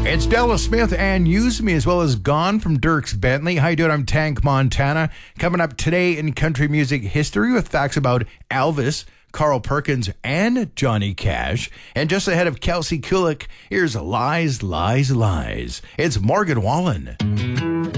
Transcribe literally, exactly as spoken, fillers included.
It's Della Smith and Use Me, as well as Gone from Dierks Bentley. How you doing? I'm Tank Montana. Coming up today in country music history with facts about Elvis, Carl Perkins, and Johnny Cash. And just ahead of Kelsey Kulik, here's Lies, Lies, Lies. It's Morgan Wallen.